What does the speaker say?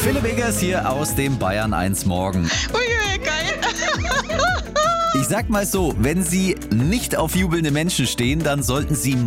Philipp Eggers hier aus dem Bayern 1 Morgen. Ui, geil. Ich sag mal so, wenn Sie nicht auf jubelnde Menschen stehen, dann sollten Sie